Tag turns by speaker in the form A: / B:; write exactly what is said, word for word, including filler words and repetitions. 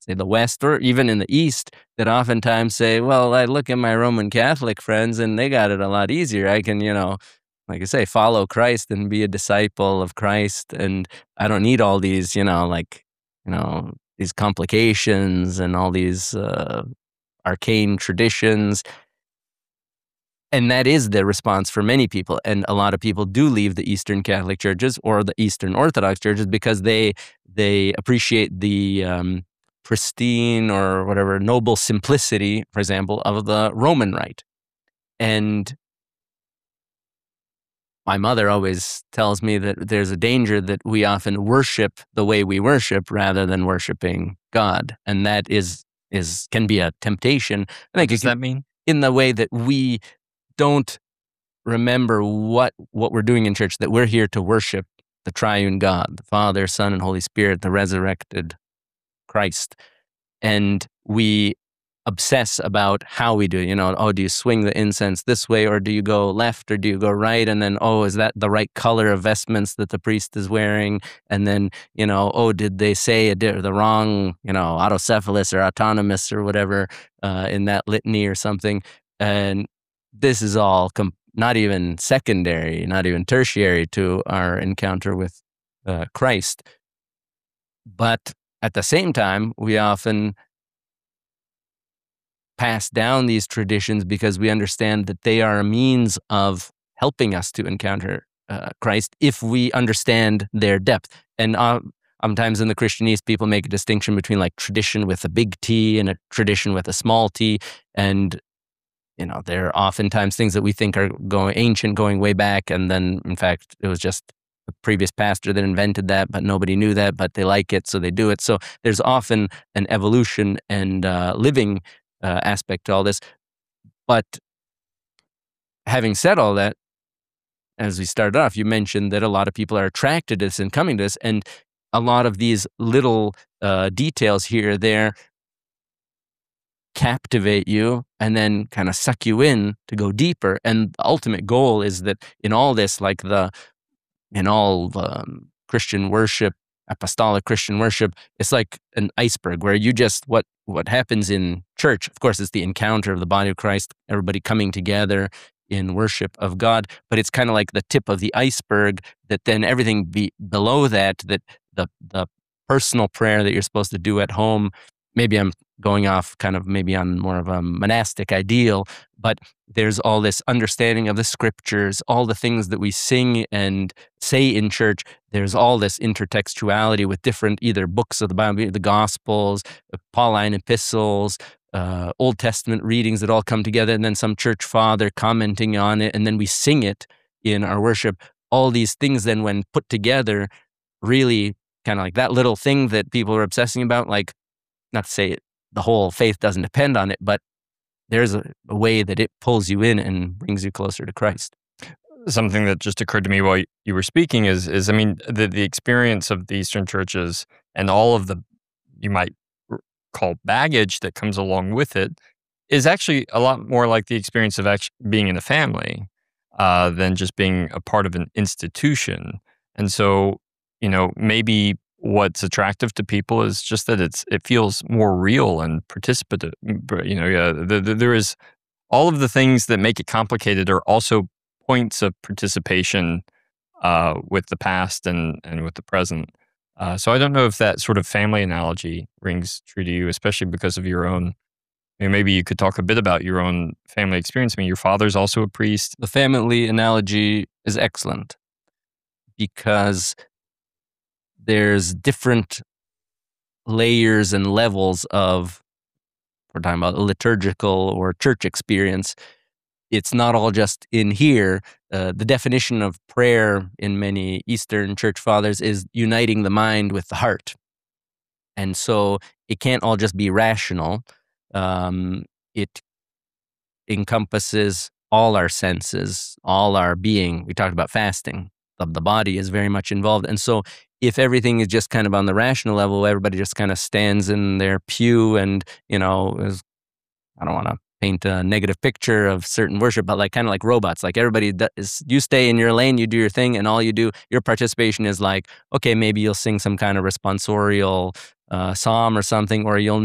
A: say, the West or even in the East that oftentimes say, well, I look at my Roman Catholic friends and they got it a lot easier. I can, you know, like I say, follow Christ and be a disciple of Christ. And I don't need all these, you know, like, you know, these complications and all these uh, arcane traditions. And that is the response for many people. And a lot of people do leave the Eastern Catholic churches or the Eastern Orthodox churches because they they appreciate the um, pristine or whatever noble simplicity, for example, of the Roman Rite. And my mother always tells me that there's a danger that we often worship the way we worship rather than worshiping God. And that is is can be a temptation. I think
B: What does that mean?
A: In the way that we don't remember what what we're doing in church, that we're here to worship the triune God, the Father, Son, and Holy Spirit, the resurrected Christ. And we obsess about how we do it. You know, oh, do you swing the incense this way, or do you go left, or do you go right? And then, oh, is that the right color of vestments that the priest is wearing? And then, you know, oh, did they say a di- the wrong, you know, autocephalous or autonomous or whatever uh, in that litany or something? And this is all com- not even secondary, not even tertiary to our encounter with uh, Christ. But at the same time, we often pass down these traditions because we understand that they are a means of helping us to encounter uh, Christ if we understand their depth. And uh, sometimes in the Christianese, people make a distinction between like tradition with a big T and a tradition with a small t. And, you know, there are oftentimes things that we think are going ancient, going way back. And then, in fact, it was just the previous pastor that invented that, but nobody knew that, but they like it, so they do it. So there's often an evolution and uh, living Uh, aspect to all this. But having said all that, as we started off, you mentioned that a lot of people are attracted to this and coming to this, and a lot of these little uh, details here or there captivate you and then kind of suck you in to go deeper. And the ultimate goal is that in all this, like the in all um, Christian worship, apostolic Christian worship, it's like an iceberg where you just, what what happens in church, of course, is the encounter of the body of Christ, everybody coming together in worship of God, but it's kind of like the tip of the iceberg, that then everything be below that, that the the personal prayer that you're supposed to do at home, maybe I'm going off kind of maybe on more of a monastic ideal, but there's all this understanding of the scriptures, all the things that we sing and say in church. There's all this intertextuality with different either books of the Bible, the Gospels, the Pauline epistles, uh, Old Testament readings that all come together, and then some church father commenting on it, and then we sing it in our worship. All these things then, when put together, really kind of like that little thing that people are obsessing about, like, not to say it, the whole faith doesn't depend on it, but there's a, a way that it pulls you in and brings you closer to Christ.
B: Something that just occurred to me while you were speaking is, is I mean, the, the experience of the Eastern churches and all of the, you might call baggage that comes along with it, is actually a lot more like the experience of actually being in a family uh, than just being a part of an institution. And so, you know, maybe what's attractive to people is just that it's it feels more real and participative. You know, yeah, the, the, there is all of the things that make it complicated are also points of participation uh, with the past and and with the present. Uh, so I don't know if that sort of family analogy rings true to you, especially because of your own. I mean, maybe you could talk a bit about your own family experience. I mean, your father's also a priest.
A: The family analogy is excellent because there's different layers and levels of, we're talking about liturgical or church experience. It's not all just in here. Uh, the definition of prayer in many Eastern church fathers is uniting the mind with the heart. And so it can't all just be rational. Um, it encompasses all our senses, all our being. We talked about fasting. The, the body is very much involved. And so if everything is just kind of on the rational level, everybody just kind of stands in their pew and, you know, is, I don't want to paint a negative picture of certain worship, but like kind of like robots, like everybody does, you stay in your lane, you do your thing, and all you do, your participation is like, okay, maybe you'll sing some kind of responsorial uh, psalm or something, or you'll